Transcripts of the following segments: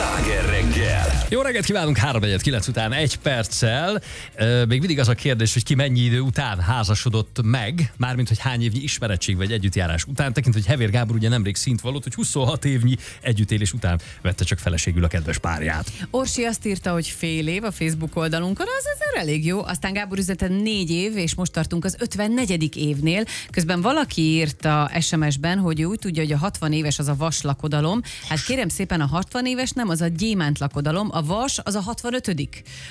Sláger reggel! Jó reggelt kívánunk, 3:49 után 1 perccel. Még mindig az a kérdés, hogy ki mennyi idő után házasodott meg, mármint hogy hány évnyi ismerettség vagy együttjárás után, tekintve, hogy Hevér Gábor ugye nemrég szint vallott, hogy 26 évnyi együttélés után vette csak feleségül a kedves párját. Orsi azt írta, hogy fél év a Facebook oldalunkon, az azért elég jó. Aztán Gábor üzleten 4 év, és most tartunk az 54. évnél. Közben valaki írta SMS-ben, hogy ő úgy tudja, hogy a 60 éves az a vas lakodalom. Hát kérem szépen, a 60 éves nem az a gyémánt lakodalom, a vas az a 65.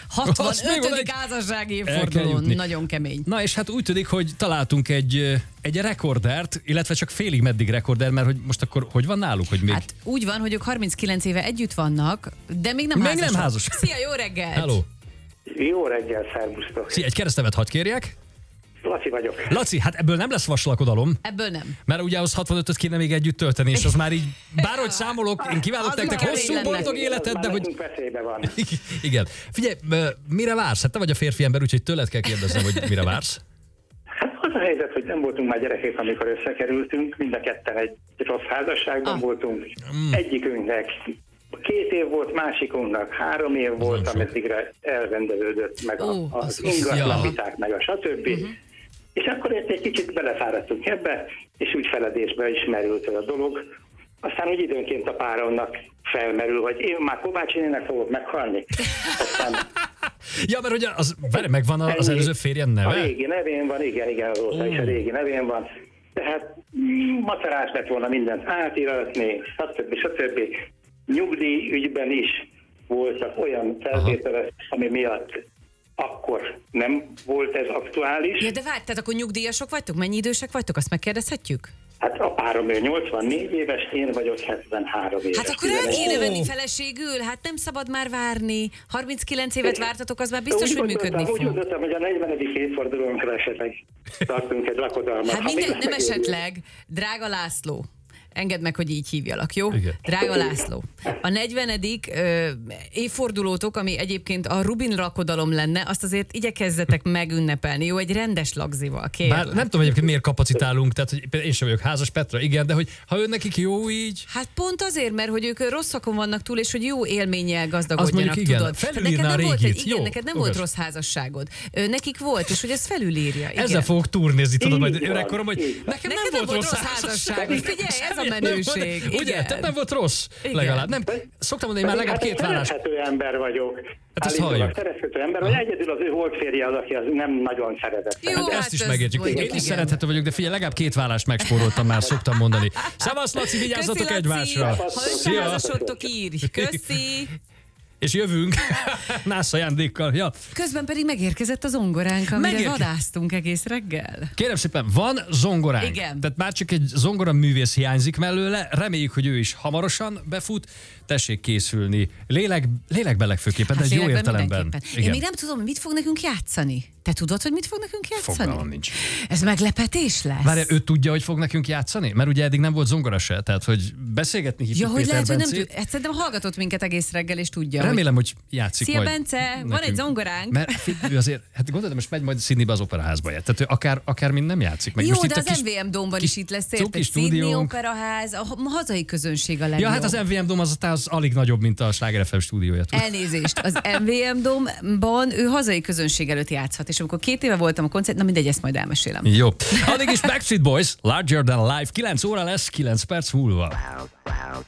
65. házassági évfordulón. Nagyon kemény. Na és hát úgy tűnik, hogy találtunk egy rekordert, illetve csak félig meddig rekorder, mert hogy most akkor hogy van náluk, hogy még... Hát úgy van, hogy ők 39 éve együtt vannak, de még nem házasok. Szia, jó reggelt! Hello! Jó reggel, szervusztok! Szia, egy keresztnevet hadd kérjek? Laci vagyok. Laci, hát ebből nem lesz vaslakodalom. Ebből nem. Mert ugye az 65-öt kéne még együtt tölteni, és az már így, bárhogy számolok, én kívánok nektek hosszú, boldog életet, de hogy... van. Igen. Figyelj, mire vársz? Hát te vagy a férfi ember, úgyhogy tőled kell kérdeznem, hogy mire vársz? Hát az a helyzet, hogy nem voltunk már gyerekek, amikor összekerültünk, mind a ketten egy rossz házasságban voltunk. Egyikünknek 2 év volt, másikunknak 3 év volt, ameddigre elrendelődött meg az ingatlanviták, meg a stb. És akkor egy kicsit belefáradtunk ebbe, és úgy feledésbe is merült a dolog. Aztán úgy időnként a páromnak felmerül, hogy én már Kovács Nének fogok meghalni. Aztán... Ja, mert ugye megvan az előző férjen neve? A régi nevén van, igen, azóta is a régi nevén van. Tehát macerás lett volna mindent átíratni, stb. Nyugdíjügyben is voltak olyan feltételek, ami miatt akkor nem volt ez aktuális. Ja, de várj, tehát akkor nyugdíjasok vagytok? Mennyi idősek vagytok? Azt megkérdezhetjük? Hát a párom ő 84 éves, én vagyok 73 éves. Hát akkor el kéne venni feleségül, hát nem szabad már várni. 39 évet vártatok, az már biztos, hogy működni fog. Úgy gondoltam, hogy a 40. évfordulónkra esetleg tartunk egy lakodalmat. Hát nem esetleg, drága László. Engedd meg, hogy így hívjalak, jó? Igen. Drága László. A 40. évfordulótok, ami egyébként a Rubin lakodalom lenne, azt azért igyekezzetek megünnepelni, jó? Egy rendes lagzival, kérlek. Bár nem tudom egyébként miért kapacitálunk, tehát hogy én sem vagyok házas, Petra, igen, de hogy ha nekik jó így... Hát pont azért, mert hogy ők rosszakon vannak túl, és hogy jó élménnyel gazdagodjanak, igen, tudod. felülírná a régit. Igen, neked nem volt rossz házasságod. Nekik volt, és hogy ez felülírja. Igen. Ezzel fogok turnézni, tudod, majd öregkorom, hogy nekem nem volt rossz házasságod. Figyelj, ez a menőség. Ugye? Tehát nem volt rossz, legalább. Nem, szoktam mondani, már legalább 2 vállás. Szerethető ember vagyok. Hát ezt halljuk. Szerethető ember, vagy egyedül az ő volt férje az, aki az nem nagyon szeretett. Jó, hát ezt is megértjük. Én is szerethető vagyok, de figyelj, legalább 2 vállást megspóroltam már, szoktam mondani. Szevasz, Laci, vigyázzatok egymásra. Ha összeházasodtok, írj. Köszi. És jövünk nász ajándékkal. Ja. Közben pedig megérkezett a zongoránk, amire vadásztunk egész reggel. Kérem szépen, van zongoránk. Igen. Tehát már csak egy zongoraművész hiányzik mellőle. Reméljük, hogy ő is hamarosan befut. Tessék készülni. Lélekben legfőképpen, de egy jó értelemben. Én még nem tudom, hogy mit fog nekünk játszani. Te tudod, hogy mit fog nekünk játszani? Fogalmam nincs. Ez meglepetés lesz. Várj, ő tudja, hogy fog nekünk játszani? Mert ugye eddig nem volt zongora se, tehát hogy beszélgetni hívjuk hogy Péter lehet, hogy nem Bencét. tud. Szerintem hallgatott minket egész reggel, és tudja. Remélem, hogy játszik Szia, majd. Bence, nekünk. van egy zongoránk. Mert ő azért, hát gondolod, most megy majd Sydneybe az operaházba. Tehát ő akár mind nem játszik. Meg Jó, most de itt az MVM Dómban is itt lesz, érted? cuki Sydney stúdiónk. Operaház, a hazai közönség a legjobb. Ja, hát az MVM Dóm az alig nagyobb, mint a Sláger FM stúdiója. Elnézést, az MVM Dómban ő hazai közönség előtt játszhat, és amikor 2 éve voltam a koncert, na mindegy, ezt majd elmesélem. Jó. Addig is Backstreet Boys, Larger Than Life, 9 óra lesz, 9 perc múlva.